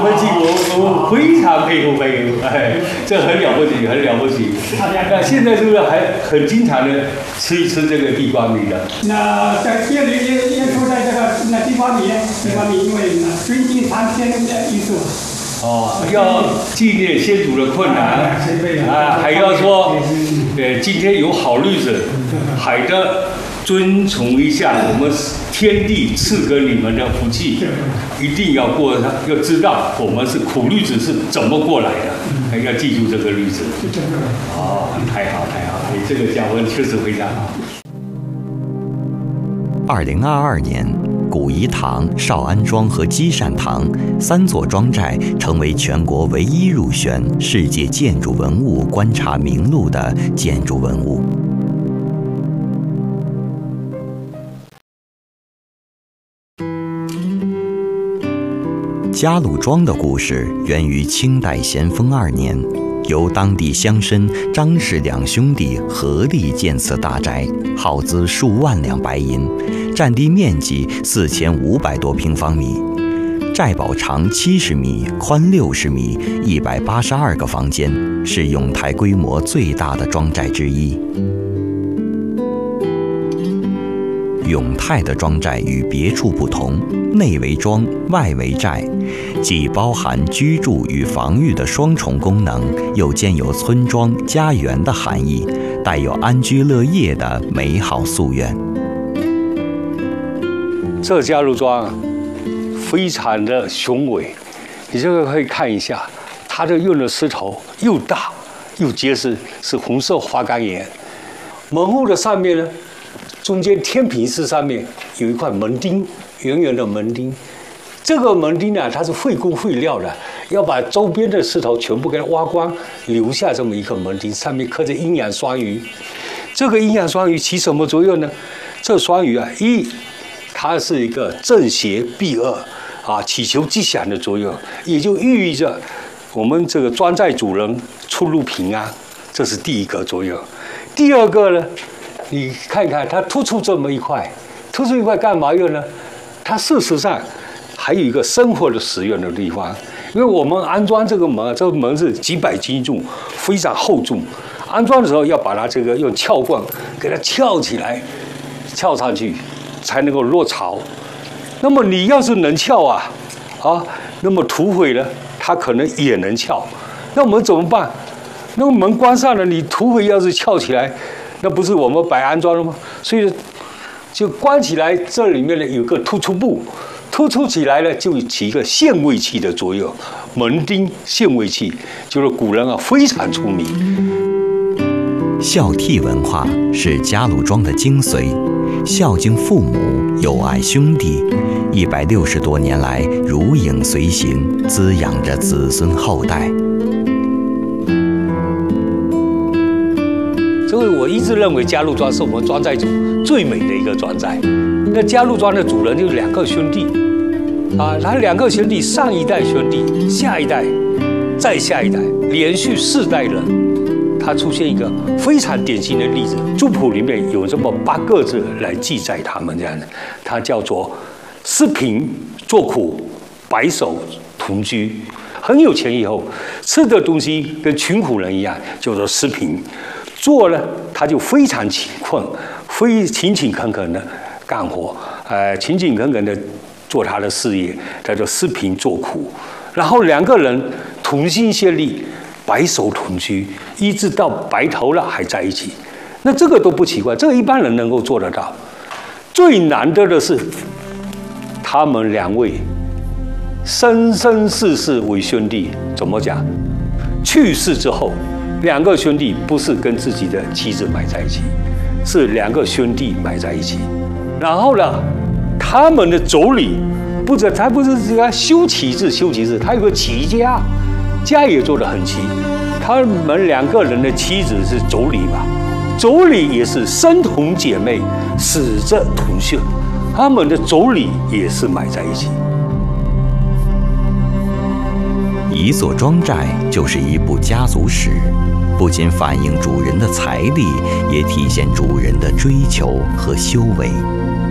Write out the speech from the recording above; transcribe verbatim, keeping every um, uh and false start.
分析，我我非常佩服佩服，哎，这很了不起，很了不起。那现在是不是还很经常的吃一吃这个地瓜米的？ 那在这里也也说在这个那地瓜米，地瓜米因为尊敬苍天的因素。 哦，要纪念先祖的困难啊，还要说，呃，今天有好日子，还得遵从一下我们天地赐给你们的福气，一定要过它，要知道我们是苦日子是怎么过来的，要记住这个日子。哦，太好太好，你这个教文确实非常好。 二零二二年。古颐堂、少安庄和积善堂三座庄寨成为全国唯一入选世界建筑文物观察名录的建筑文物。嘉鲁庄的故事源于清代咸丰二年，由当地乡绅张氏两兄弟合力建此大宅，耗资数万两白银。占地面积四千五百多平方米，寨堡长七十米，宽六十米，一百八十二个房间，是永泰规模最大的庄寨之一。永泰的庄寨与别处不同，内为庄，外为寨，既包含居住与防御的双重功能，又兼有村庄、家园的含义，带有安居乐业的美好夙愿。 这嘉鲁庄非常的雄伟，你这个可以看一下，它这用的石头又大又结实，是红色花岗岩。门户的上面呢，中间天平式上面有一块门钉，圆圆的门钉。这个门钉呢，它是费工费料的，要把周边的石头全部给它挖光，留下这么一个门钉，上面刻着阴阳双鱼。这个阴阳双鱼起什么作用呢？这双鱼啊，一它是一个正邪避恶啊，祈求吉祥的作用，也就寓意着我们这个庄寨主人出入平安，这是第一个作用。第二个呢，你看看它突出这么一块，突出一块干嘛用呢？它事实上还有一个生活的使用的地方，因为我们安装这个门，这个门是几百斤重，非常厚重，安装的时候要把它这个用撬棍给它撬起来，撬上去。才能够落槽。那么你要是能撬啊，啊，那么土匪呢，他可能也能撬。那我们怎么办？那个门关上了，你土匪要是撬起来，那不是我们白安装了吗？所以就关起来，这里面呢有个突出部，突出起来呢就起一个限位器的作用。门钉限位器就是古人啊非常出名。 孝悌文化是嘉鲁庄的精髓。孝敬父母，友爱兄弟，一百六十多年来如影随形，滋养着子孙后代。 所以我一直认为嘉鲁庄是我们庄寨主最美的一个庄寨。那嘉鲁庄的主人就是两个兄弟，啊，他两个兄弟，上一代兄弟，下一代，再下一代，连续四代人。它出现一个非常典型的例子，族谱里面有这么八个字来记载他们这样的，它叫做四贫做苦，白首同居。很有钱以后，吃的东西跟穷苦人一样，叫做四贫。做呢，他就非常勤困，非勤勤恳恳的干活，呃，勤勤恳恳的做他的事业，叫做四贫做苦。然后两个人同心协力。白首同居，一直到白头了还在一起，那这个都不奇怪，这个一般人能够做得到。最难得的是，他们两位生生世世为兄弟。怎么讲？去世之后，两个兄弟不是跟自己的妻子埋在一起，是两个兄弟埋在一起。然后呢，他们的妯娌不是，他不是这个修齐字，修齐字，他有个齐家。家也做得很齐，他们两个人的妻子是妯娌吧，妯娌也是生同姐妹，死者同穴，他们的妯娌也是埋在一起。 一座庄寨就是一部家族史，不仅反映主人的财力，也体现主人的追求和修为。